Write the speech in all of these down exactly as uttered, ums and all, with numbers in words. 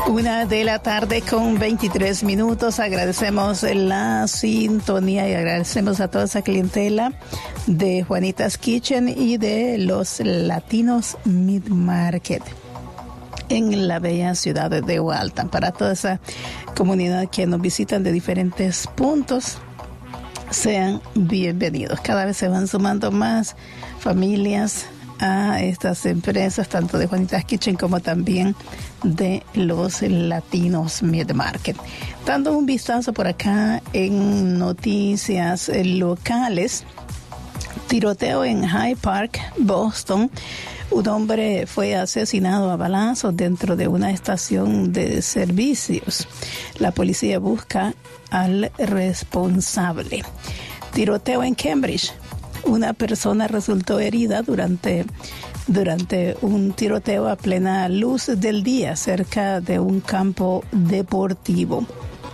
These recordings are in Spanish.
Una de la tarde con veintitrés minutos. Agradecemos la sintonía y agradecemos a toda esa clientela de Juanita's Kitchen y de los Latinos Meat Market en la bella ciudad de Waltham. Para toda esa comunidad que nos visitan de diferentes puntos, sean bienvenidos. Cada vez se van sumando más familias a estas empresas, tanto de Juanita's Kitchen como también de los Latinos Meat Market. Dando un vistazo por acá en noticias locales, tiroteo en Hyde Park, Boston. Un hombre fue asesinado a balazos dentro de una estación de servicios. La policía busca al responsable. Tiroteo en Cambridge. Una persona resultó herida durante, durante un tiroteo a plena luz del día cerca de un campo deportivo.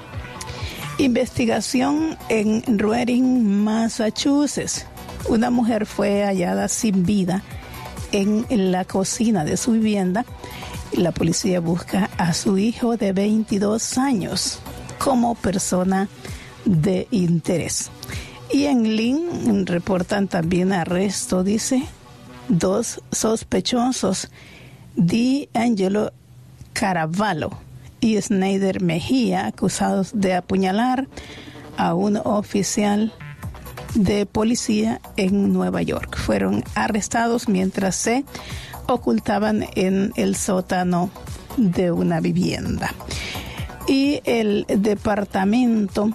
Investigación en Reading, Massachusetts. Una mujer fue hallada sin vida en la cocina de su vivienda. La policía busca a su hijo de veintidós años como persona de interés. Y en Lynn reportan también arresto, dice, dos sospechosos, D'Angelo Caravallo y Snyder Mejía, acusados de apuñalar a un oficial de policía en Nueva York. Fueron arrestados mientras se ocultaban en el sótano de una vivienda. Y el departamento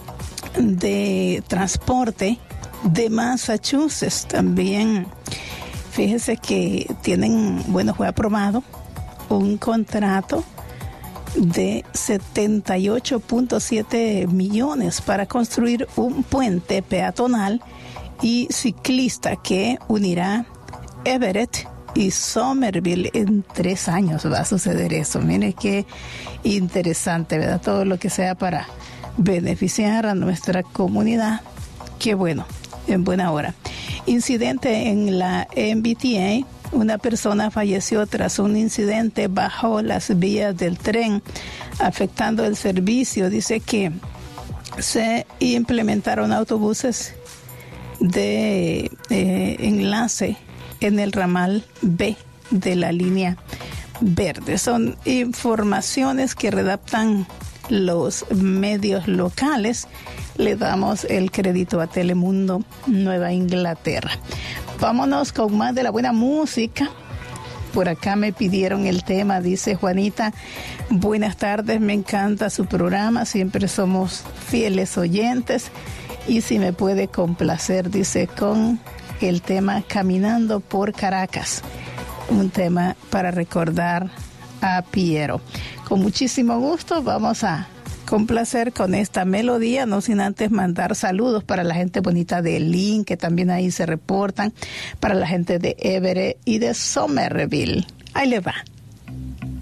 de transporte de Massachusetts también, fíjese que tienen, bueno, fue aprobado un contrato de setenta y ocho punto siete millones para construir un puente peatonal y ciclista que unirá Everett y Somerville. En tres años va a suceder eso. Mire qué interesante, ¿verdad? Todo lo que sea para beneficiar a nuestra comunidad. Qué bueno, en buena hora. Incidente en la M B T A. Una persona falleció tras un incidente bajo las vías del tren, afectando el servicio. Dice que se implementaron autobuses de eh, enlace en el ramal B de la línea verde. Son informaciones que redactan los medios locales. Le damos el crédito a Telemundo Nueva Inglaterra. Vámonos con más de la buena música. Por acá me pidieron el tema, dice Juanita. Buenas tardes, me encanta su programa, siempre somos fieles oyentes. Y si me puede complacer, dice, con el tema Caminando por Caracas. Un tema para recordar a Piero. Con muchísimo gusto vamos a complacer con esta melodía, no sin antes mandar saludos para la gente bonita de Lynn, que también ahí se reportan, para la gente de Everett y de Somerville. Ahí le va.